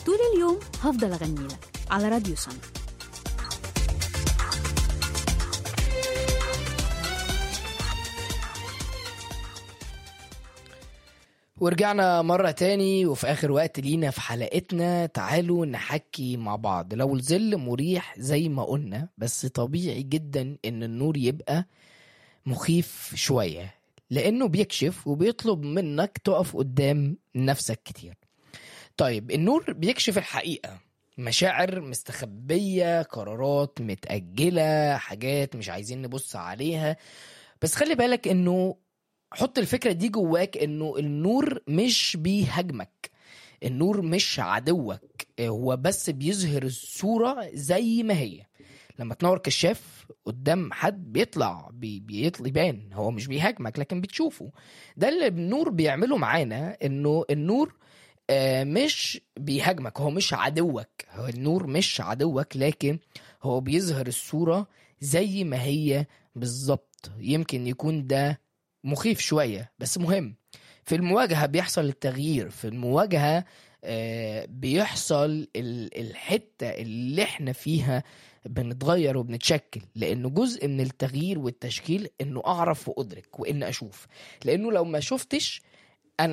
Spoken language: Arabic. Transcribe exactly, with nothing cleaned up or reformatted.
طول اليوم هفضل أغني لك على راديو سما. ورجعنا مرة تاني وفي آخر وقت لينا في حلقتنا. تعالوا نحكي مع بعض. لو الظل مريح زي ما قلنا، بس طبيعي جدا إن النور يبقى مخيف شوية، لأنه بيكشف وبيطلب منك تقف قدام نفسك كتير. طيب النور بيكشف الحقيقة، مشاعر مستخبية، قرارات متأجلة، حاجات مش عايزين نبص عليها. بس خلي بالك إنه حط الفكرة دي جواك، إنه النور مش بيهاجمك، النور مش عدوك، هو بس بيظهر الصورة زي ما هي. لما تنور كشاف قدام حد بيطلع بي بيطلع يبان، هو مش بيهاجمك لكن بتشوفه. ده اللي النور بيعمله معانا، إنه النور آه مش بيهاجمك، هو مش عدوك، هو النور مش عدوك، لكن هو بيظهر الصورة زي ما هي بالظبط. يمكن يكون ده مخيف شوية، بس مهم. في المواجهة بيحصل التغيير، في المواجهة آه بيحصل الحتة اللي احنا فيها بنتغير وبنتشكل، لأنه جزء من التغيير والتشكيل إنه أعرف وأدرك وإن أشوف. لأنه لو ما شفتش